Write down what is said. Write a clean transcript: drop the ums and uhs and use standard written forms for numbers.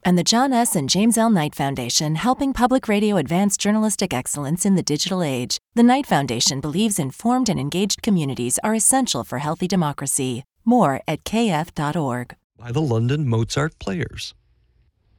And the John S. and James L. Knight Foundation, helping public radio advance journalistic excellence in the digital age. The Knight Foundation believes informed and engaged communities are essential for healthy democracy. More at kf.org. By the London Mozart Players.